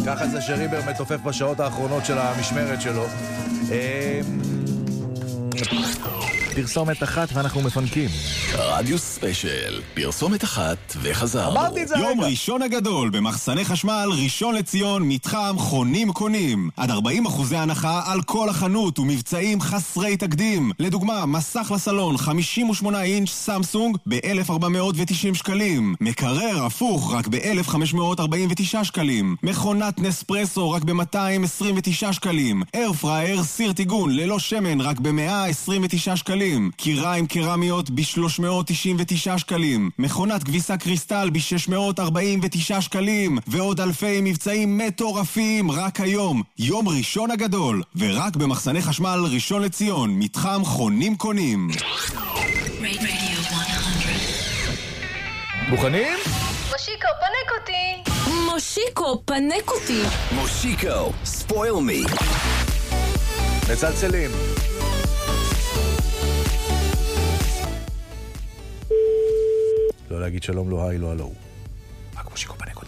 ככה זה שריבר מתופף בשעות האחרונות של המשמרת שלו. פרסומת אחת ואנחנו מפנקים. רדיו ספיישל, פרסומת אחת וחזרנו. אמרתי את זה יום רגע. ראשון הגדול במחסני חשמל ראשון לציון, מתחם חונים קונים. עד 40% הנחה על כל החנות ומבצעים חסרי תקדים. לדוגמה, מסך לסלון 58 אינץ' סמסונג ב-1,490 שקלים. מקרר הפוך רק ב-1,549 שקלים. מכונת נספרסו רק ב-229 שקלים. אייר פרייר סיר טיגון ללא שמן רק ב-129 שקלים. קיריים קרמיות ב-399 שקלים. מכונת כביסה קריסטל ב-649 שקלים. ועוד אלפי מבצעים מטורפים רק היום. יום ראשון הגדול. ורק במחסני חשמל ראשון לציון. מתחם חונים קונים. מוכנים? מושיקו, פנק אותי. מושיקו, פנק אותי. מושיקו, ספויל מי. מצלצלים. לא להגיד שלום, לא היי, לא הלו. רק מושיקו פנק אותי.